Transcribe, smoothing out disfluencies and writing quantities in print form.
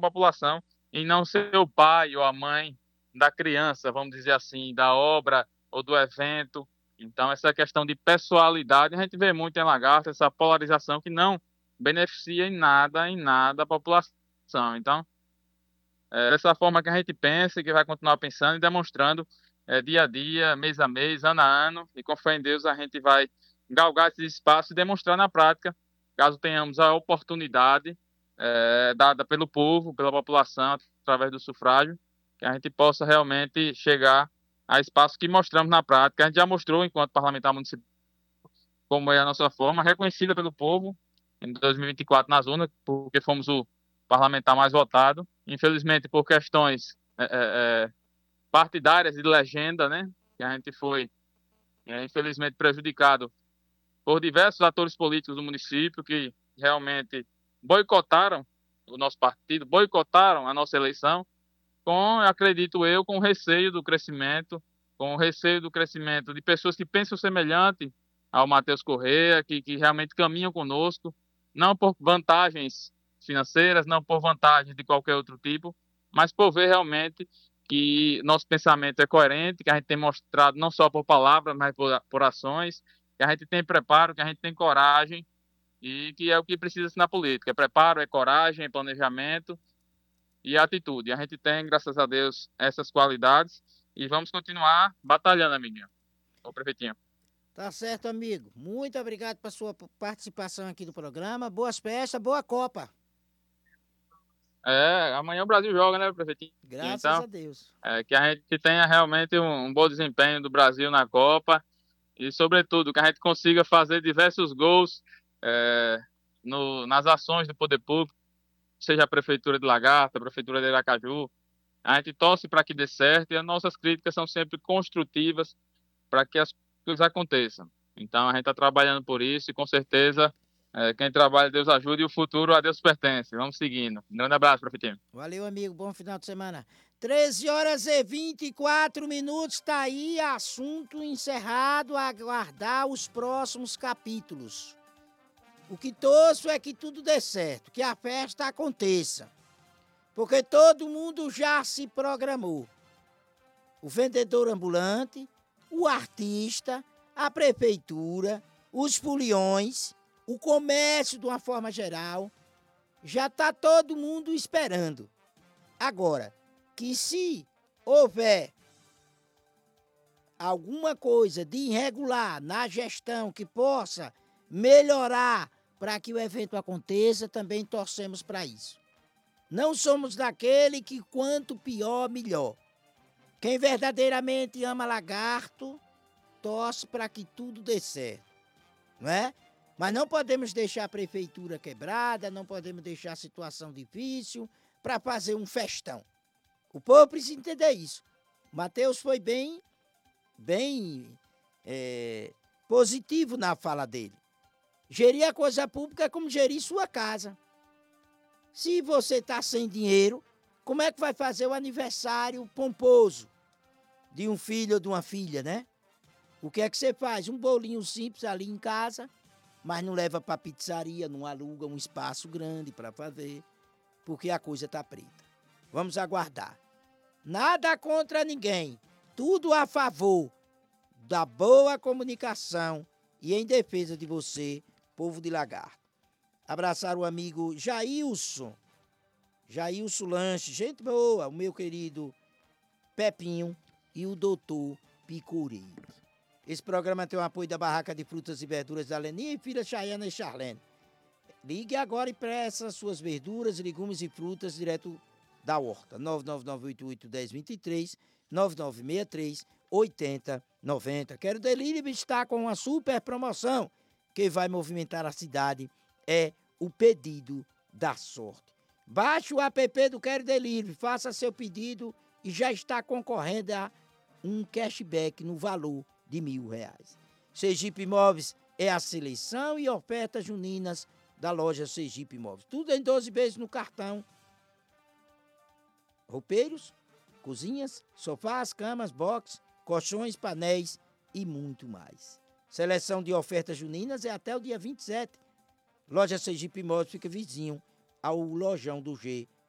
população e não ser o pai ou a mãe da criança, vamos dizer assim, da obra ou do evento. Então, essa questão de pessoalidade, a gente vê muito em Lagarto, essa polarização que não beneficia em nada a população. Então, é dessa forma que a gente pensa e que vai continuar pensando e demonstrando dia a dia, mês a mês, ano a ano, e com fé em Deus a gente vai galgar esses espaços e demonstrar na prática, caso tenhamos a oportunidade dada pelo povo, pela população, através do sufrágio, que a gente possa realmente chegar a espaços que mostramos na prática. A gente já mostrou, enquanto parlamentar municipal, como é a nossa forma, reconhecida pelo povo em 2024 nas urnas, porque fomos o parlamentar mais votado. Infelizmente, por questões partidárias e de legenda, né, que a gente foi, infelizmente, prejudicado por diversos atores políticos do município que realmente boicotaram o nosso partido, boicotaram a nossa eleição, acredito eu, com receio do crescimento, com receio do crescimento de pessoas que pensam semelhante ao Matheus Corrêa, que realmente caminham conosco, não por vantagens financeiras, não por vantagens de qualquer outro tipo, mas por ver realmente que nosso pensamento é coerente, que a gente tem mostrado não só por palavras, mas por ações, que a gente tem preparo, que a gente tem coragem, e que é o que precisa na política. É preparo, é coragem, é planejamento e atitude. A gente tem, graças a Deus, essas qualidades e vamos continuar batalhando, amiguinho. Ô, prefeitinho. Tá certo, amigo. Muito obrigado pela sua participação aqui do programa. Boas festas, boa Copa. Amanhã o Brasil joga, né, prefeitinho? Graças Então, a Deus. que a gente tenha realmente um bom desempenho do Brasil na Copa e, sobretudo, que a gente consiga fazer diversos gols é, nas ações do poder público, seja a Prefeitura de Lagarta, a Prefeitura de Aracaju. A gente torce para que dê certo e as nossas críticas são sempre construtivas para que as coisas aconteçam. Então, a gente está trabalhando por isso e, com certeza, quem trabalha, Deus ajuda e o futuro a Deus pertence. Vamos seguindo. Um grande abraço, prefeitinho. Valeu, amigo. Bom final de semana. 13h24, tá aí assunto encerrado. Aguardar os próximos capítulos. O que torço é que tudo dê certo, que a festa aconteça. Porque todo mundo já se programou. O vendedor ambulante, o artista, a prefeitura, os foliões, o comércio de uma forma geral. Já está todo mundo esperando. Agora, que se houver alguma coisa de irregular na gestão que possa melhorar para que o evento aconteça, também torcemos para isso. Não somos daquele que quanto pior, melhor. Quem verdadeiramente ama lagarto, torce para que tudo dê certo, não é? Mas não podemos deixar a prefeitura quebrada, não podemos deixar a situação difícil para fazer um festão. O povo precisa entender isso. Matheus foi bem positivo na fala dele. Gerir a coisa pública é como gerir sua casa. Se você está sem dinheiro, como é que vai fazer o aniversário pomposo de um filho ou de uma filha, né? O que é que você faz? Um bolinho simples ali em casa, mas não leva para pizzaria, não aluga um espaço grande para fazer, porque a coisa está preta. Vamos aguardar. Nada contra ninguém, tudo a favor da boa comunicação e em defesa de você, povo de Lagarto. Abraçar o amigo Jailson Lanche, gente boa, o meu querido Pepinho e o doutor Picureiro. Esse programa tem o apoio da Barraca de Frutas e Verduras da Leninha e Filha Chayana e Charlene. Ligue agora e peça suas verduras, legumes e frutas direto da horta. 999881023, 9963-8090. Quero Delivery está com uma super promoção que vai movimentar a cidade. É o pedido da sorte. Baixe o app do Quero Delivery, faça seu pedido e já está concorrendo a um cashback no valor de R$1.000. Sergipe Imóveis é a seleção e ofertas juninas da loja Sergipe Imóveis. Tudo em 12 vezes no cartão. Roupeiros, cozinhas, sofás, camas, box, colchões, painéis e muito mais. Seleção de ofertas juninas é até o dia 27. Loja Sergipe Imóveis fica vizinho ao Lojão do G,